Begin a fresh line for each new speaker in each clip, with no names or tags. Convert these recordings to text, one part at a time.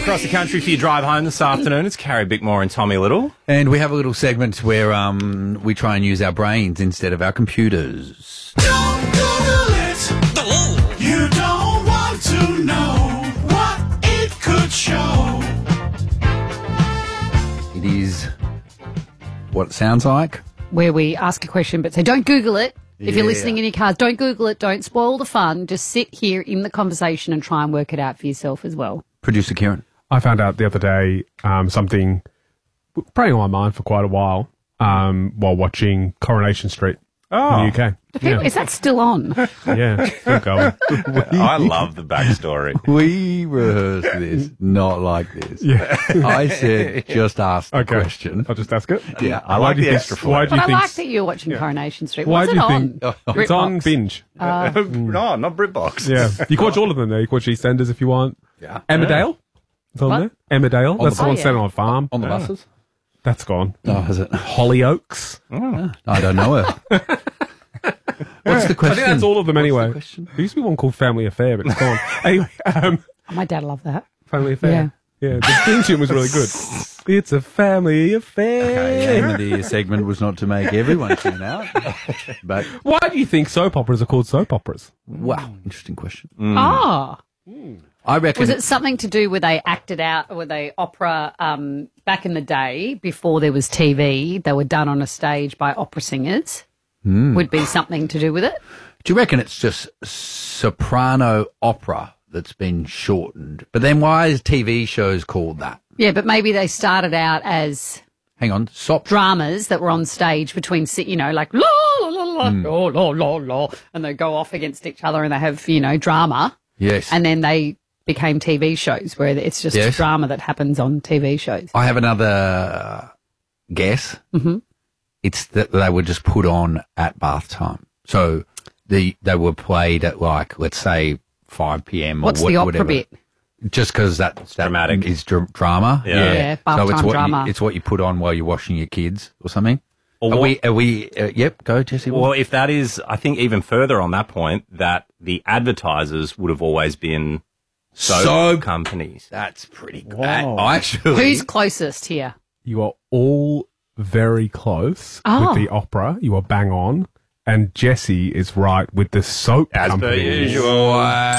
across the country for your drive home this afternoon. It's Carrie Bickmore and Tommy Little.
And we have a little segment where we try and use our brains instead of our computers.
Don't Google it. You don't want to know what it could show.
It is what it sounds like.
Where we ask a question but say, don't Google it. If you're
Yeah.
listening in your cars, don't Google it. Don't spoil the fun. Just sit here in the conversation and try and work it out for yourself as well.
Producer Kieran.
I found out the other day something preying on my mind for quite a while while watching Coronation Street in the UK.
Is that still on?
Yeah, still going.
I love the backstory.
We rehearsed this not like this.
Yeah.
I said, just ask the
Okay.
question.
I'll just ask it.
Yeah,
I like the extra
Why do
But
you
I
think?
like that you're watching Coronation Street.
Why
What's
do
it
you
on?
think it's on
BritBox.
binge?
No, not BritBox.
Yeah, you can watch all of them there. You can watch EastEnders if you want.
Yeah.
Emmerdale. It's on
What?
there. Emmerdale. That's
the
the one
bus.
set on a farm.
On the buses?
That's gone.
Oh, is it?
Hollyoaks.
I don't know her. What's the
I
question?
think that's all of them anyway.
question?
There used to be one called Family Affair, but it's gone. Anyway,
Oh, my dad loved that.
Family Affair. Yeah, the theme tune was really good. It's a family affair.
Okay, the aim of the segment was not to make everyone tune out. But,
Why do you think soap operas are called soap operas?
wow, interesting question.
Ah.
I reckon
Was it something to do with they acted out, or they opera back in the day before there was TV? They were done on a stage by opera singers. Would be something to do with it.
do you reckon it's just soprano opera that's been shortened? But then why is TV shows called that?
Yeah, but maybe they started out as
Hang on, sop.
dramas that were on stage between, like la la la la la la la la, and they go off against each other and they have drama,
Yes.
and then they became TV shows where it's just
Yes.
drama that happens on TV shows.
I have another guess. Mm-hmm. It's that they were just put on at bath time. So they were played at let's say 5 p.m.
What's
or
the opera
whatever.
bit?
Just because that's
Dramatic.
is drama.
Yeah.
Yeah, bath
so it's
time
what
drama.
it's what you put on while you're washing your kids or something.
Or
Are
what-
we? Yep. Go, Jesse.
Well, if that is, I think even further on that point, that the advertisers would have always been soap companies.
That's pretty good.
Wow.
Actually,
Who's closest here?
You are all very close
Oh.
with the opera. You are bang on. And Jesse is right with the soap
As per
companies.
usual.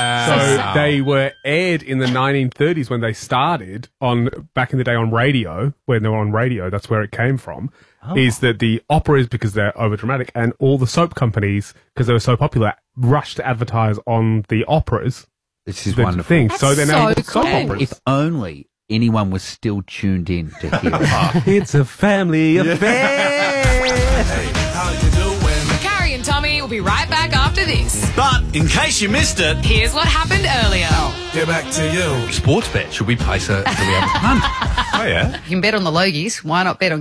So they were aired in the 1930s when they started back in the day on radio. When they were on radio, that's where it came from. Is that the operas, because they're overdramatic, and all the soap companies, because they were so popular, rushed to advertise on the operas.
This is
The
wonderful.
thing. So they're now
so
called soap
cool.
operas.
If only anyone was still tuned in to hear it.
It's a family affair.
How you doing?
Carrie and Tommy will be right back after this.
But in case you missed it,
Here's what happened earlier.
get back to you.
Sports bet. Should we place a? Do we have a punt?
Oh, yeah.
You can bet on the Logies. Why not bet on